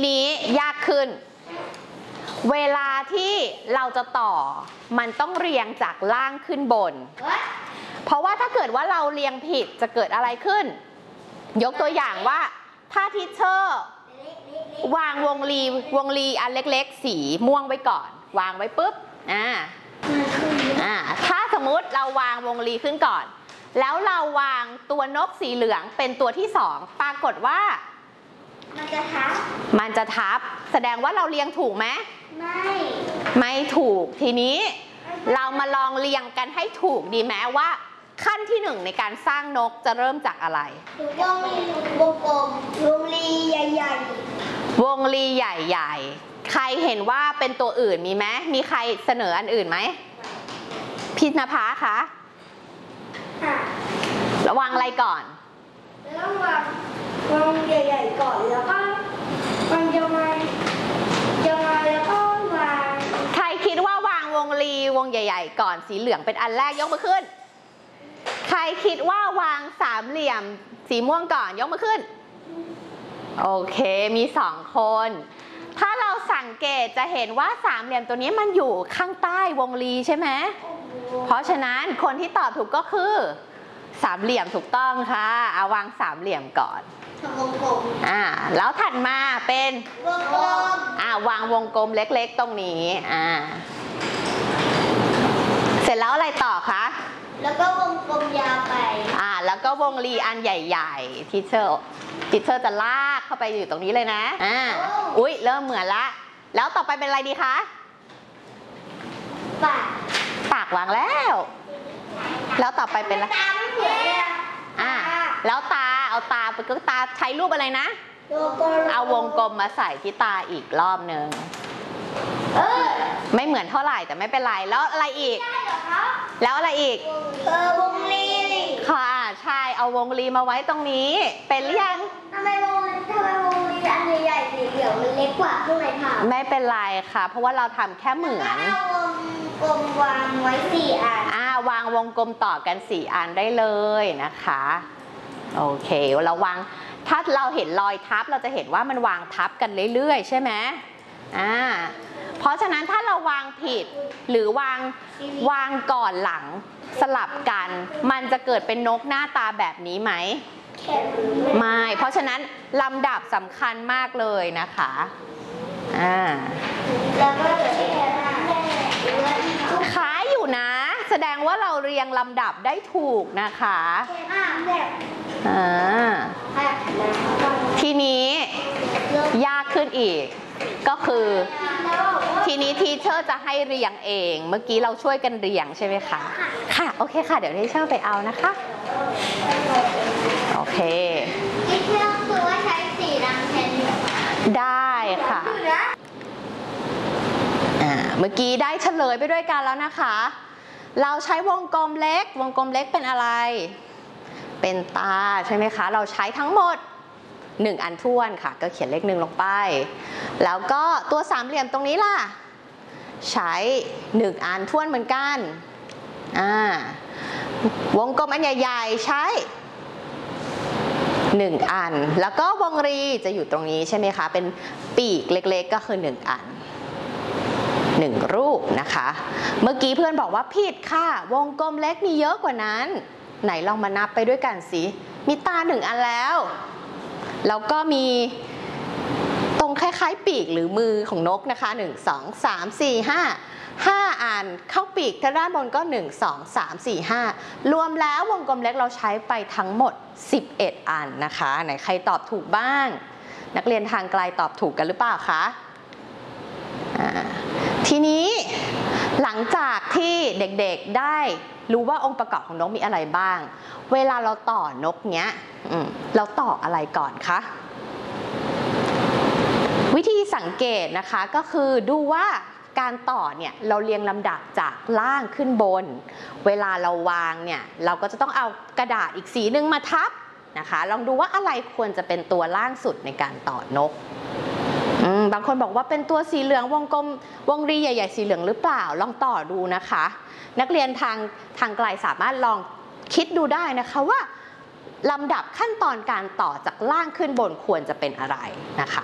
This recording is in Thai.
นี้ยากขึ้นเวลาที่เราจะต่อมันต้องเรียงจากล่างขึ้นบนเพราะว่าถ้าเกิดว่าเราเรียงผิดจะเกิดอะไรขึ้นยกตัวอย่างว่าถ้าทิชเชอร์วางวงลีอันเล็กๆสีม่วงไว้ก่อนวางไว้ปุ๊บถ้าสมมุติเราวางวงลีขึ้นก่อนแล้วเราวางตัวนกสีเหลืองเป็นตัวที่2ปรากฏว่ามันจะทับแสดงว่าเราเรียงถูกไหมไม่ถูกทีนี้เรามาลองเรียงกันให้ถูกดีไหมว่าขั้นที่1ในการสร้างนกจะเริ่มจากอะไรวงกลมวงลีใหญ่วงลีใหญ่ๆใครเห็นว่าเป็นตัวอื่นมีไหมมีใครเสนออันอื่นไหมพิณภาคะระวังอะไรก่อนแล้ววางใหญ่ๆก่อนแล้วก็วางยังไงแล้วก็วางใครคิดว่าวางวงลีวงใหญ่ๆก่อนสีเหลืองเป็นอันแรกยกมือขึ้นใครคิดว่าวางสามเหลี่ยมสีม่วงก่อนยกมือขึ้นโอเคมี2คนถ้าเราสังเกตจะเห็นว่าสามเหลี่ยมตัวนี้มันอยู่ข้างใต้วงลีใช่ไหมเพราะฉะนั้นคนที่ตอบถูกก็คือสามเหลี่ยมถูกต้องค่ะเอาวางสามเหลี่ยมก่อนวงกลมแล้วถัดมาเป็นวงกลมวางวงกลมเล็กๆตรงนี้เสร็จแล้วอะไรต่อคะแล้วก็วงกลมยาวไปแล้วก็วงรีอันใหญ่ๆทิชเชอร์จะลากเข้าไปอยู่ตรงนี้เลยนะอุ๊ยเริ่มเหมือนละแล้วต่อไปเป็นอะไรดีคะปากวางแล้วต่อไปเป็นอะไรตาไม่เหมือนเลยแล้วเอาตาเป็นตาใช้รูปอะไรนะเอาวงกลมมาใส่ที่ตาอีกรอบนึงไม่เหมือนเท่าไหร่แต่ไม่เป็นไรแล้วอะไรอีกแล้วอะไรอีกวงลีค่ะใช่เอาวงลีมาไว้ตรงนี้เป็นหรือยังทำไมวงลีอันใหญ่ๆสีเหลืองมันเล็กกว่าข้างในถามไม่เป็นไรค่ะเพราะว่าเราทำแค่เหมือนเอาวงกลมวางไว้4 อันวางวงกลมต่อกัน4 อันได้เลยนะคะโอเคเราวางถ้าเราเห็นรอยทับเราจะเห็นว่ามันวางทับกันเรื่อยๆใช่ไหมเพราะฉะนั้นถ้าเราวางผิดหรือวางก่อนหลังสลับกันมันจะเกิดเป็นนกหน้าตาแบบนี้ไหมไม่เพราะฉะนั้นลำดับสำคัญมากเลยนะคะแล้วก็คล้ายอยู่นะแสดงว่าเราเรียงลำดับได้ถูกนะคะทีนี้ยากขึ้นอีกก็คือทีนี้ทีเชอร์จะให้เรียงเองเมื่อกี้เราช่วยกันเรียงใช่ไหมคะค่ะโอเคค่ะเดี๋ยวทีเชอร์ไปเอานะคะโอเคทีเชอร์คือว่าใช้สีดำแทนได้ค่ะเมื่อกี้ได้เฉลยไปด้วยกันแล้วนะคะเราใช้วงกลมเล็กเป็นอะไรเป็นตาใช่ไหมคะเราใช้ทั้งหมด1 อันท้วนค่ะก็เขียนเลข1ลงไปแล้วก็ตัวสามเหลี่ยมตรงนี้ล่ะใช้1 อันท้วนเหมือนกันวงกลมอันใหญ่ๆใช้1 อันแล้วก็วงรีจะอยู่ตรงนี้ใช่ไหมคะเป็นปีกเล็กๆก็คือ1 อัน1 รูปนะคะเมื่อกี้เพื่อนบอกว่าผิดค่ะวงกลมเล็กมีเยอะกว่านั้นไหนลองมานับไปด้วยกันสิมีตา1 อันแล้วแล้วก็มีตรงคล้ายๆปีกหรือมือของนกนะคะ1 2 3 4 5 อันเข้าปีกทางด้านบนก็1 2 3 4 5รวมแล้ววงกลมเล็กเราใช้ไปทั้งหมด11 อันนะคะไหนใครตอบถูกบ้างนักเรียนทางไกลตอบถูกกันหรือเปล่าคะทีนี้หลังจากที่เด็กๆได้รู้ว่าองค์ประกอบของนกมีอะไรบ้างเวลาเราต่อนกเนี้ยเราต่ออะไรก่อนคะวิธีสังเกตนะคะก็คือดูว่าการต่อเนี่ยเราเรียงลำดับจากล่างขึ้นบนเวลาเราวางเนี่ยเราก็จะต้องเอากระดาษอีกสีนึงมาทับนะคะลองดูว่าอะไรควรจะเป็นตัวล่างสุดในการต่อนกบางคนบอกว่าเป็นตัวสีเหลืองวงกลมวงรีใหญ่ๆสีเหลืองหรือเปล่าลองต่อดูนะคะนักเรียนทางไกลสามารถลองคิดดูได้นะคะว่าลำดับขั้นตอนการต่อจากล่างขึ้นบนควรจะเป็นอะไรนะคะ